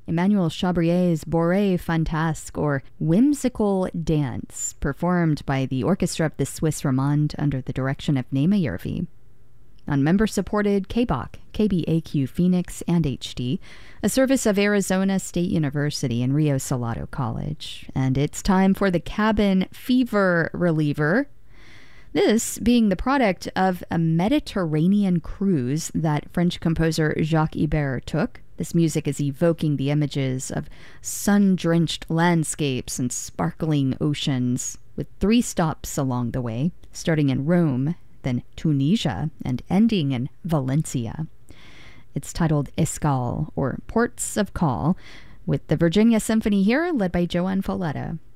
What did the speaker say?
Emmanuel Chabrier's Bourrée Fantasque, or Whimsical Dance, performed by the orchestra of the Swiss Romande under the direction of Naima Yervi. On member-supported KBOC, KBAQ Phoenix, and HD, a service of Arizona State University and Rio Salado College. And it's time for the Cabin Fever Reliever. This being the product of a Mediterranean cruise that French composer Jacques Ibert took. This music is evoking the images of sun-drenched landscapes and sparkling oceans, with 3 stops along the way, starting in Rome, then Tunisia, and ending in Valencia. It's titled Escale, or Ports of Call, with the Virginia Symphony here, led by Joan Folletta.